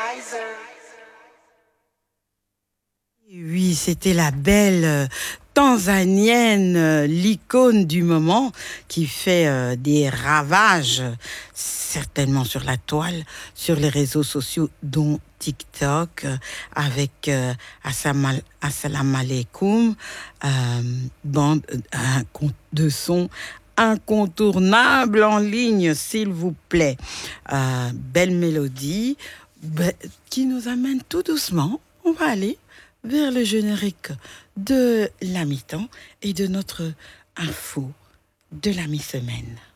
Oui, c'était la belle tanzanienne, l'icône du moment, qui fait des ravages, certainement sur la toile, sur les réseaux sociaux, dont TikTok, avec Assalam Alaikum, euh, bande de son incontournable en ligne, s'il vous plaît. Belle mélodie, qui nous amène tout doucement. On va aller vers le générique de la mi-temps et de notre info de la mi-semaine.